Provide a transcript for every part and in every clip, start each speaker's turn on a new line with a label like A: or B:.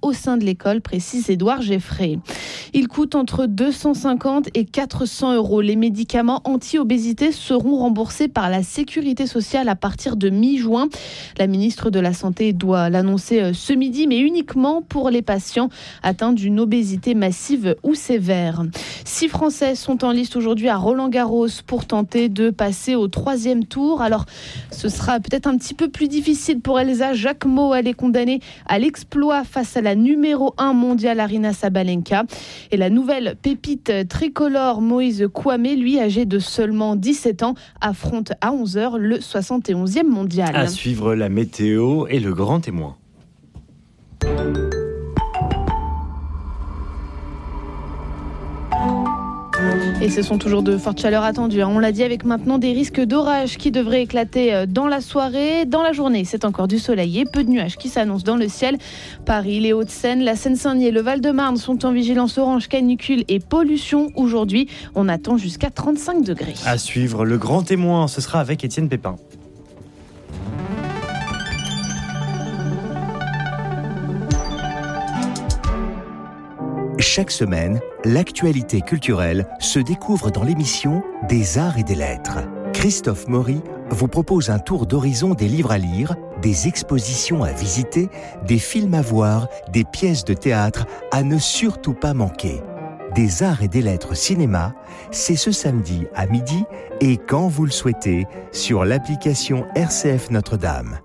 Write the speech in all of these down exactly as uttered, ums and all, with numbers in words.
A: au sein de l'école, précise Édouard Geffray. Il coûte entre deux cent cinquante et quatre cents euros. Les médicaments anti-obésité seront remboursés par la Sécurité sociale à partir de mi-juin. La ministre de la Santé doit l'annoncer ce midi, mais uniquement pour les patients atteints d'une obésité massive ou sévère. Six Français sont en liste aujourd'hui à Roland-Garros pour tenter de passer au troisième tour. Alors, ce sera peut-être un petit peu plus difficile pour Elsa Jacquemot. Elle est condamnée à l'exploit face à la numéro un mondiale Aryna Sabalenka. Et la nouvelle pépite tricolore Moïse Kouame, lui, âgé de seulement dix-sept ans, affronte à onze heures le soixante et onzième mondial.
B: À suivre la météo et le grand témoin.
A: Et ce sont toujours de fortes chaleurs attendues. On l'a dit, avec maintenant des risques d'orage qui devraient éclater dans la soirée. Dans la journée, c'est encore du soleil et peu de nuages qui s'annoncent dans le ciel. Paris, les Hauts-de-Seine, la Seine-Saint-Denis et le Val-de-Marne sont en vigilance orange canicule et pollution. Aujourd'hui, on attend jusqu'à trente-cinq degrés.
B: À suivre le grand témoin, ce sera avec Étienne Pépin.
C: Chaque semaine, l'actualité culturelle se découvre dans l'émission Des Arts et des Lettres. Christophe Maury vous propose un tour d'horizon des livres à lire, des expositions à visiter, des films à voir, des pièces de théâtre à ne surtout pas manquer. Des Arts et des Lettres cinéma, c'est ce samedi à midi et quand vous le souhaitez sur l'application R C F Notre-Dame.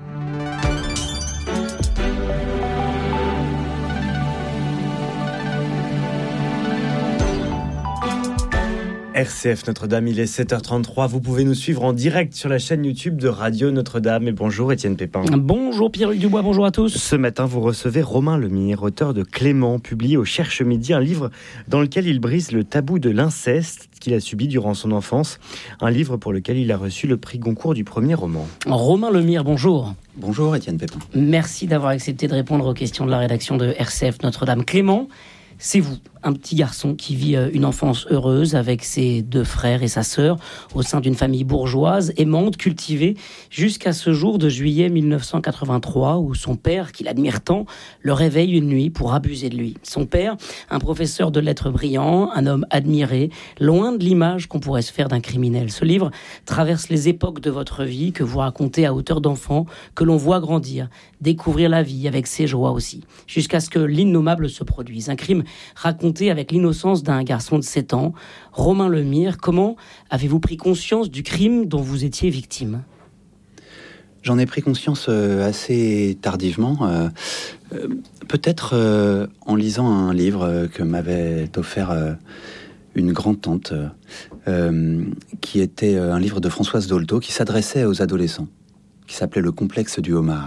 B: R C F Notre-Dame, il est sept heures trente-trois. Vous pouvez nous suivre en direct sur la chaîne YouTube de Radio Notre-Dame. Et bonjour Étienne Pépin.
D: Bonjour Pierre-Luc Dubois, bonjour à tous.
B: Ce matin, vous recevez Romain Lemire, auteur de Clément, publié au Cherche Midi, un livre dans lequel il brise le tabou de l'inceste qu'il a subi durant son enfance. Un livre pour lequel il a reçu le prix Goncourt du premier roman.
D: Romain Lemire, bonjour.
E: Bonjour Étienne Pépin.
D: Merci d'avoir accepté de répondre aux questions de la rédaction de R C F Notre-Dame. Clément, c'est vous, un petit garçon qui vit une enfance heureuse avec ses deux frères et sa sœur au sein d'une famille bourgeoise, aimante, cultivée, jusqu'à ce jour de juillet mille neuf cent quatre-vingt-trois où son père, qu'il admire tant, le réveille une nuit pour abuser de lui. Son père, un professeur de lettres brillant, un homme admiré, loin de l'image qu'on pourrait se faire d'un criminel. Ce livre traverse les époques de votre vie que vous racontez à hauteur d'enfant, que l'on voit grandir, découvrir la vie avec ses joies aussi, jusqu'à ce que l'innommable se produise. Un crime raconté avec l'innocence d'un garçon de sept ans. Romain Lemire, comment avez-vous pris conscience du crime dont vous étiez victime ?
E: J'en ai pris conscience euh, assez tardivement, euh, euh, peut-être euh, en lisant un livre euh, que m'avait offert euh, une grande-tante, euh, qui était euh, un livre de Françoise Dolto qui s'adressait aux adolescents, qui s'appelait « Le complexe du homard ».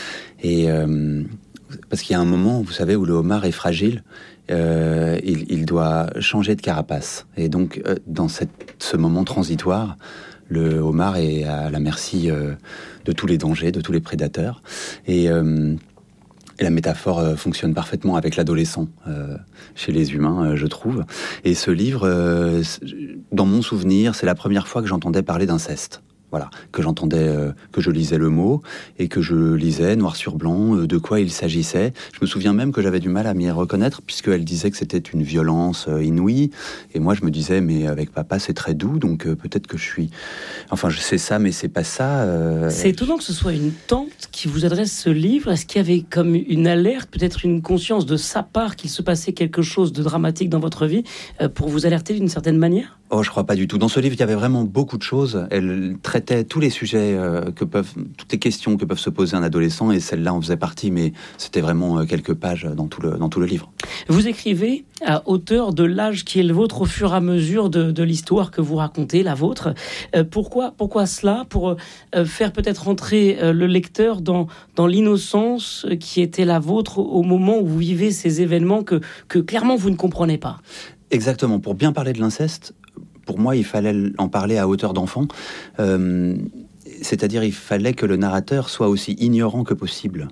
E: Et euh, parce qu'il y a un moment, vous savez, où le homard est fragile, euh, il, il doit changer de carapace. Et donc, euh, dans cette, ce moment transitoire, le homard est à la merci euh, de tous les dangers, de tous les prédateurs. Et, euh, et la métaphore euh, fonctionne parfaitement avec l'adolescent euh, chez les humains, euh, je trouve. Et ce livre, euh, dans mon souvenir, c'est la première fois que j'entendais parler d'inceste. Voilà, que j'entendais, euh, que je lisais le mot et que je lisais noir sur blanc euh, de quoi il s'agissait. Je me souviens même que j'avais du mal à m'y reconnaître puisqu'elle disait que c'était une violence euh, inouïe. Et moi, je me disais, mais avec papa, c'est très doux, donc euh, peut-être que je suis... Enfin, je sais ça, mais c'est pas ça. Euh...
D: C'est étonnant que ce soit une tante qui vous adresse ce livre. Est-ce qu'il y avait comme une alerte, peut-être une conscience de sa part qu'il se passait quelque chose de dramatique dans votre vie euh, pour vous alerter d'une certaine manière ?
E: Oh, je crois pas du tout. Dans ce livre, il y avait vraiment beaucoup de choses. Elle traitait tous les sujets euh, que peuvent, toutes les questions que peuvent se poser un adolescent, et celle-là en faisait partie, mais c'était vraiment euh, quelques pages dans tout le, dans tout le livre.
D: Vous écrivez à hauteur de l'âge qui est le vôtre au fur et à mesure de, de l'histoire que vous racontez, la vôtre. Euh, pourquoi, pourquoi cela ? Pour euh, faire peut-être entrer euh, le lecteur dans, dans l'innocence qui était la vôtre au moment où vous vivez ces événements que, que clairement vous ne comprenez pas.
E: Exactement. Pour bien parler de l'inceste, pour moi, il fallait en parler à hauteur d'enfant. Euh, c'est-à-dire, il fallait que le narrateur soit aussi ignorant que possible.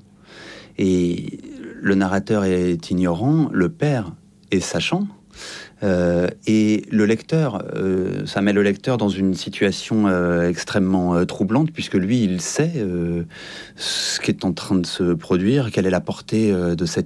E: Et le narrateur est ignorant, le père est sachant, euh, et le lecteur, euh, ça met le lecteur dans une situation euh, extrêmement euh, troublante, puisque lui, il sait euh, ce qui est en train de se produire, quelle est la portée euh, de cette